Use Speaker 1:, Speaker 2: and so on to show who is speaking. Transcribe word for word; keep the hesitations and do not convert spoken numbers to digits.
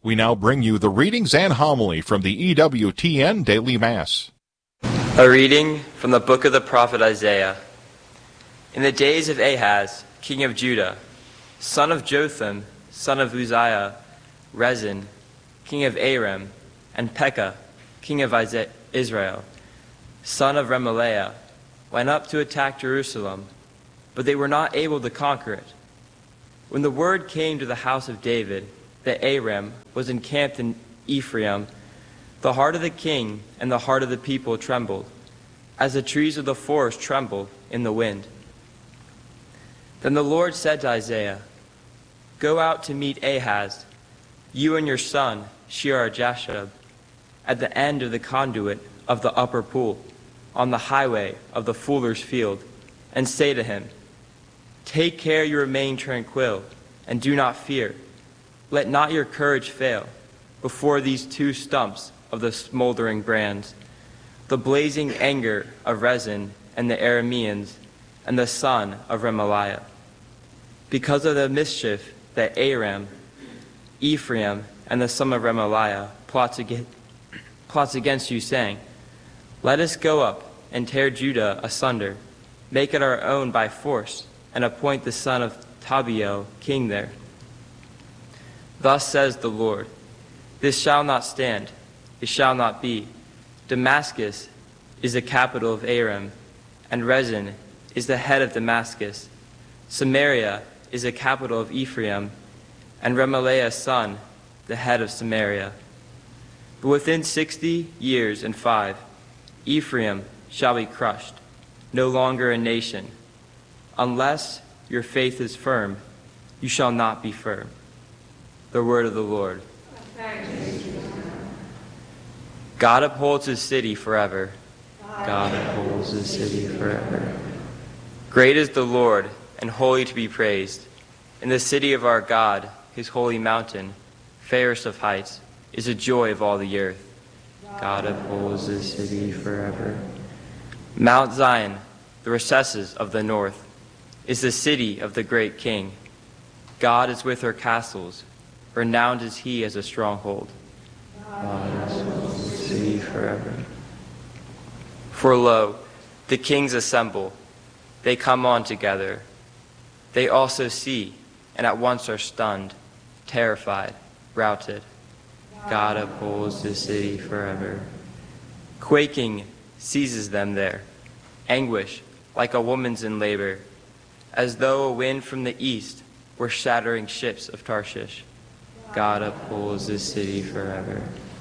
Speaker 1: We now bring you the readings and homily from the E W T N Daily Mass.
Speaker 2: A reading from the book of the prophet Isaiah. In the days of Ahaz, king of Judah, son of Jotham, son of Uzziah, Rezin, king of Aram, and Pekah, king of Israel, son of Remaliah, went up to attack Jerusalem, but they were not able to conquer it. When the word came to the house of David that Aram was encamped in Ephraim, the heart of the king and the heart of the people trembled, as the trees of the forest tremble in the wind. Then the Lord said to Isaiah, "Go out to meet Ahaz, you and your son Shear-Jashub, at the end of the conduit of the upper pool, on the highway of the fuller's field, and say to him, take care you remain tranquil, and do not fear. Let not your courage fail before these two stumps of the smoldering brands, the blazing anger of Rezin and the Arameans, and the son of Remaliah. Because of the mischief that Aram, Ephraim, and the son of Remaliah plots against, plots against you, saying, let us go up and tear Judah asunder, make it our own by force, and appoint the son of Tabiel king there. Thus says the Lord, this shall not stand, it shall not be. Damascus is the capital of Aram, and Rezin is the head of Damascus. Samaria is the capital of Ephraim, and Remaliah's son, the head of Samaria. But within sixty years and five, Ephraim shall be crushed, no longer a nation. Unless your faith is firm, you shall not be firm. The word of the Lord. God upholds his city forever. God upholds his city forever. Great is the Lord, and holy to be praised. In the city of our God, his holy mountain, fairest of heights, is the joy of all the earth. God upholds his city forever. Mount Zion, the recesses of the north, is the city of the great king. God is with her castles. Renowned is he as a stronghold. God upholds his city forever. For lo, the kings assemble. They come on together. They also see, and at once are stunned, terrified, routed. God upholds his city forever. Quaking seizes them there, anguish like a woman's in labor, as though a wind from the east were shattering ships of Tarshish. God upholds his city forever.